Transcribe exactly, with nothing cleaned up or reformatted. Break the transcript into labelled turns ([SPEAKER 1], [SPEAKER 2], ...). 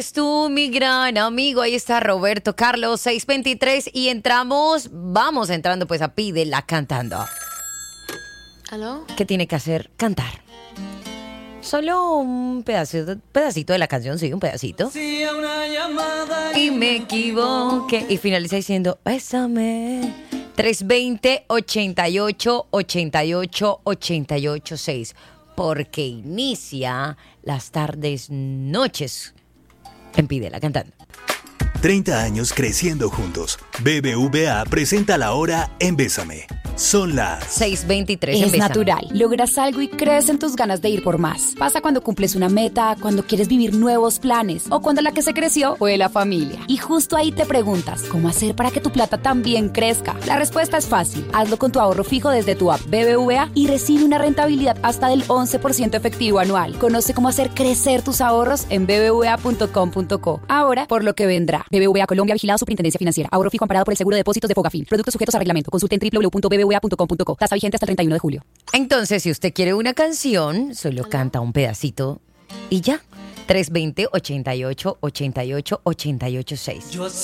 [SPEAKER 1] Tú, mi gran amigo, ahí está Roberto Carlos, seiscientos veintitrés, y entramos, vamos entrando pues a Pídela cantando.
[SPEAKER 2] ¿Aló?
[SPEAKER 1] ¿Qué tiene que hacer? Cantar. Solo un pedacito, pedacito de la canción, sí, un pedacito. Y me equivoqué. Y finaliza diciendo, bésame. tres veinte, ochenta y ocho, ochenta y ocho, ochenta y ocho, seis. Porque inicia las tardes, noches en Pídela cantando.
[SPEAKER 3] treinta años creciendo juntos. B B V A presenta la hora en Bésame. Son las
[SPEAKER 1] seis veintitrés.
[SPEAKER 4] Es
[SPEAKER 1] Bésame.
[SPEAKER 4] natural. Logras algo y crees en tus ganas de ir por más. Pasa cuando cumples una meta, cuando quieres vivir nuevos planes o cuando la que se creció fue la familia. Y justo ahí te preguntas, ¿cómo hacer para que tu plata también crezca? La respuesta es fácil. Hazlo con tu ahorro fijo desde tu app B B V A y recibe una rentabilidad hasta del once por ciento efectivo anual. Conoce cómo hacer crecer tus ahorros en b b v a punto com punto co. Ahora, por lo que vendrá. B B V A Colombia, vigilado Superintendencia Financiera. Ahorro fijo amparado por el Seguro de Depósitos de Fogafín. Productos sujetos a reglamento. Consulte en w w w punto b b v a punto com punto co. Tasa vigente hasta el treinta y uno de julio.
[SPEAKER 1] Entonces, si usted quiere una canción, solo canta un pedacito y ya. tres veinte, ochenta y ocho, ochenta y ocho, ochenta y ocho, seis.